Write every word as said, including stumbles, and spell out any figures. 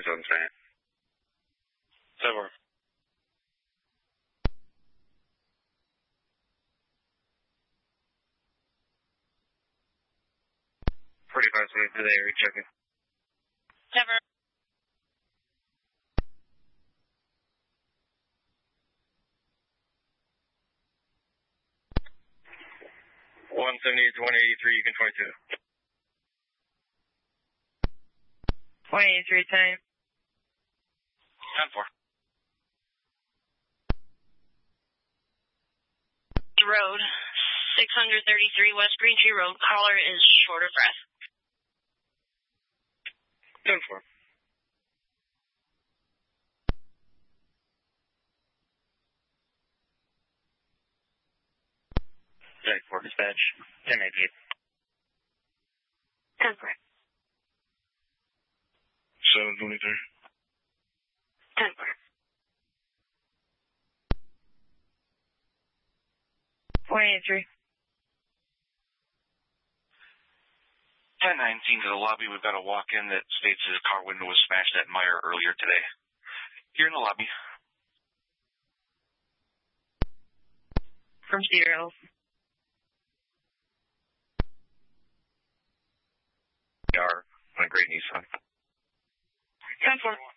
on Saint. Seven. forty-five seven to the area, checking. Seven. one seventy-eight to one eighty-three, you can twenty-two. one eighty-three, time. ten four. Road, six thirty-three West Green Tree Road. Caller is short of breath. ten four. Jack four dispatch, ten eighty-eight. ten four. seven twenty-three. ten four. one eighty-three. ten nineteen to the lobby. We've got a walk-in that states his car window was smashed at Meyer earlier today. Here in the lobby. From zero. R on a great Nissan. ten four.